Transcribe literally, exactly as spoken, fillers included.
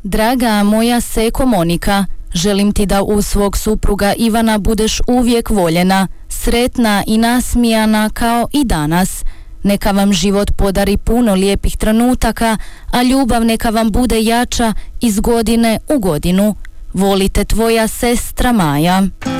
Draga moja seko Monika, želim ti da uz svog supruga Ivana budeš uvijek voljena, sretna i nasmijana kao i danas. Neka vam život podari puno lijepih trenutaka, a ljubav neka vam bude jača iz godine u godinu. Volite tvoja sestra Maja.